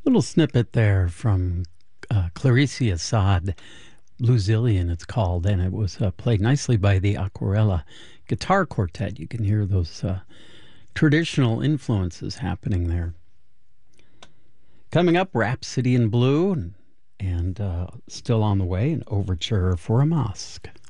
Little snippet there from Clarice Assad, Blue Zillion it's called, and it was played nicely by the Aquarella Guitar Quartet. You can hear those traditional influences happening there. Coming up, Rhapsody in Blue, and still on the way, an overture for a mosque.